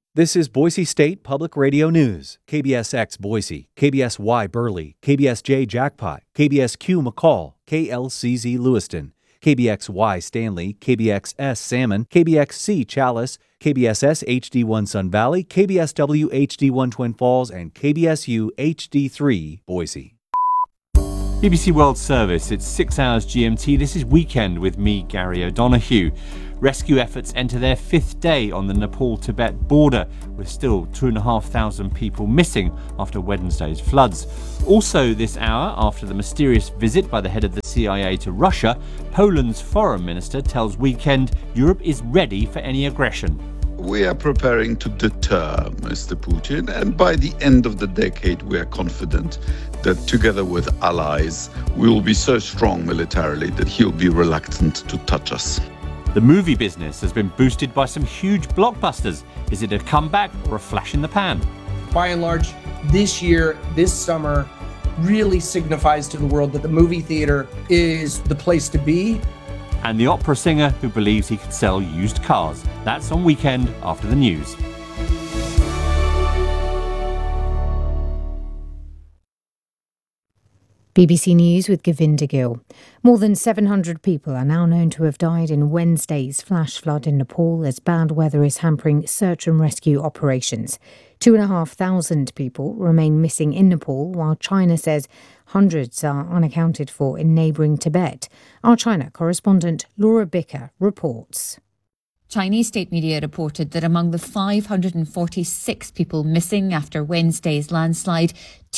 This is Boise State Public Radio News. KBSX Boise, KBSY Burley, KBSJ Jackpot, KBSQ McCall, KLCZ Lewiston, KBXY Stanley, KBXS Salmon, KBXC Chalice, KBSS HD1 Sun Valley, KBSW HD1 Twin Falls, and KBSU HD3 Boise. BBC World Service, it's 6 hours GMT. This is Weekend with me, Gary O'Donoghue. Rescue efforts enter their 5th day on the Nepal-Tibet border, with still 2,500 people missing after Wednesday's floods. Also this hour, after the mysterious visit by the head of the CIA to Russia, Poland's foreign minister tells Weekend Europe is ready for any aggression. We are preparing to deter Mr. Putin, and by the end of the decade we are confident that together with allies we will be so strong militarily that he'll be reluctant to touch us. The movie business has been boosted by some huge blockbusters. Is it a comeback or a flash in the pan? By and large, this year, this summer, really signifies to the world that the movie theater is the place to be. And the opera singer who believes he could sell used cars. That's on Weekend after the news. BBC News with Govinda Gill. More than 700 people are now known to have died in Wednesday's flash flood in Nepal as bad weather is hampering search and rescue operations. 2,500 people remain missing in Nepal, while China says hundreds are unaccounted for in neighbouring Tibet. Our China correspondent Laura Bicker reports. Chinese state media reported that among the 546 people missing after Wednesday's landslide,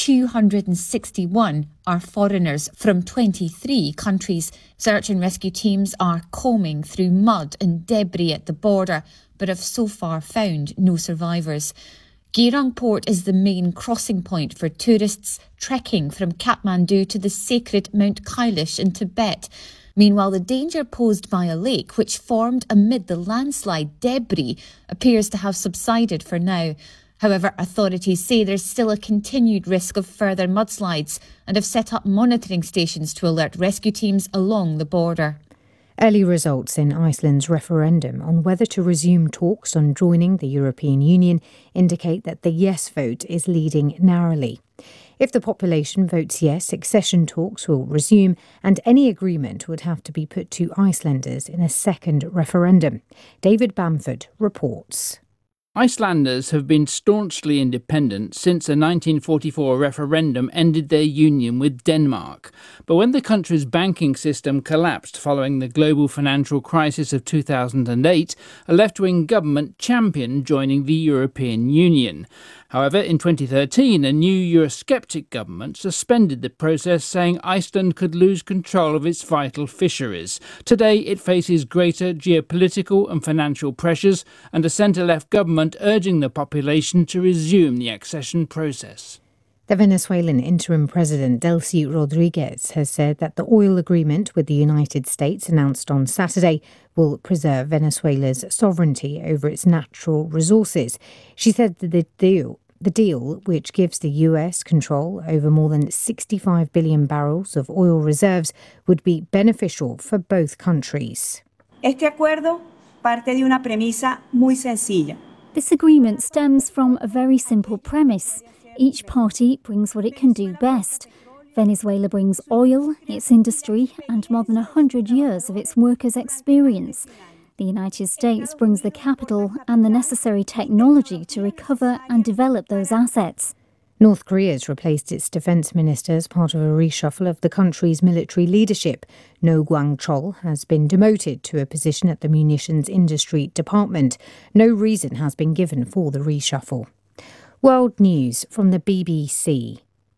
261 are foreigners from 23 countries. Search and rescue teams are combing through mud and debris at the border, but have so far found no survivors. Girang Port is the main crossing point for tourists trekking from Kathmandu to the sacred Mount Kailash in Tibet. Meanwhile, the danger posed by a lake, which formed amid the landslide debris, appears to have subsided for now. However, authorities say there's still a continued risk of further mudslides and have set up monitoring stations to alert rescue teams along the border. Early results in Iceland's referendum on whether to resume talks on joining the European Union indicate that the yes vote is leading narrowly. If the population votes yes, accession talks will resume and any agreement would have to be put to Icelanders in a second referendum. David Bamford reports. Icelanders have been staunchly independent since a 1944 referendum ended their union with Denmark. But when the country's banking system collapsed following the global financial crisis of 2008, a left-wing government championed joining the European Union. However, in 2013, a new Eurosceptic government suspended the process, saying Iceland could lose control of its vital fisheries. Today, it faces greater geopolitical and financial pressures and a centre-left government urging the population to resume the accession process. The Venezuelan interim president Delcy Rodriguez has said that the oil agreement with the United States announced on Saturday will preserve Venezuela's sovereignty over its natural resources. She said that the deal, which gives the US control over more than 65 billion barrels of oil reserves, would be beneficial for both countries. Este acuerdo parte de una premisa muy sencilla. This agreement stems from a very simple premise. Each party brings what it can do best. Venezuela brings oil, its industry, and more than 100 years of its workers' experience. The United States brings the capital and the necessary technology to recover and develop those assets. North Korea has replaced its defence minister as part of a reshuffle of the country's military leadership. No Kwang-chol has been demoted to a position at the munitions industry department. No reason has been given for the reshuffle. World News from the BBC.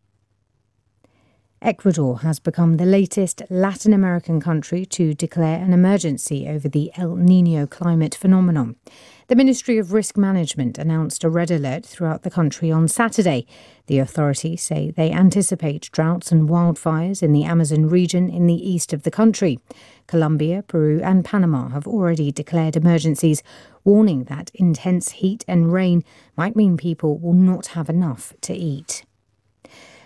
Ecuador has become the latest Latin American country to declare an emergency over the El Niño climate phenomenon. The Ministry of Risk Management announced a red alert throughout the country on Saturday. The authorities say they anticipate droughts and wildfires in the Amazon region in the east of the country. Colombia, Peru and Panama have already declared emergencies, warning that intense heat and rain might mean people will not have enough to eat.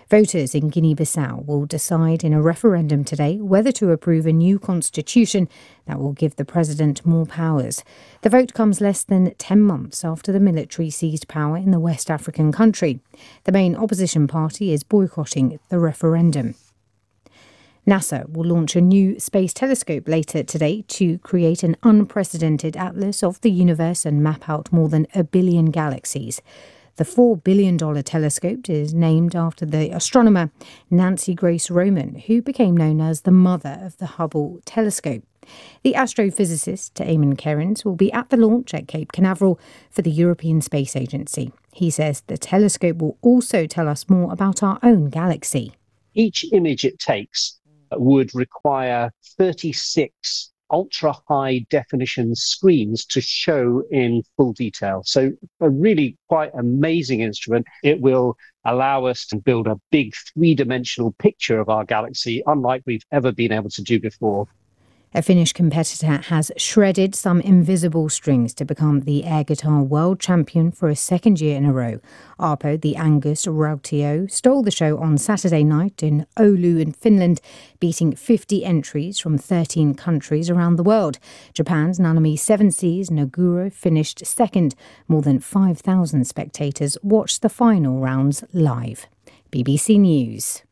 Voters in Guinea-Bissau will decide in a referendum today whether to approve a new constitution that will give the president more powers. The vote comes less than 10 months after the military seized power in the West African country. The main opposition party is boycotting the referendum. NASA will launch a new space telescope later today to create an unprecedented atlas of the universe and map out more than 1 billion galaxies. The $4 billion telescope is named after the astronomer Nancy Grace Roman, who became known as the mother of the Hubble telescope. The astrophysicist Eamon Kerins will be at the launch at Cape Canaveral for the European Space Agency. He says the telescope will also tell us more about our own galaxy. Each image it takes would require 36 ultra-high definition screens to show in full detail. So a really quite amazing instrument. It will allow us to build a big three-dimensional picture of our galaxy, unlike we've ever been able to do before. A Finnish competitor has shredded some invisible strings to become the air guitar world champion for a second year in a row. Arpo, the Angus Rautio, stole the show on Saturday night in Oulu in Finland, beating 50 entries from 13 countries around the world. Japan's Nanami Seven Seas Naguro finished second. More than 5,000 spectators watched the final rounds live. BBC News.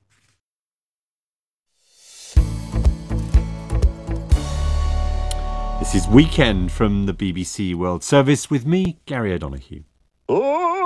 This is Weekend from the BBC World Service with me, Gary O'Donoghue. Oh!